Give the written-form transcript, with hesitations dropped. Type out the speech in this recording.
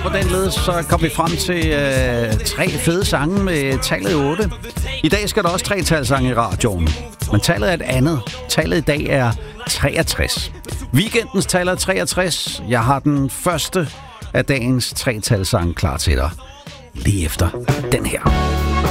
På den led så kom vi frem til 3 fede sange med tallet 8. I dag skal der også 3-talssange i radioen. Men tallet er et andet. Tallet i dag er 63. Weekendens tal er 63. Jeg har den første af dagens 3-talssange klar til dig. Lige efter den her.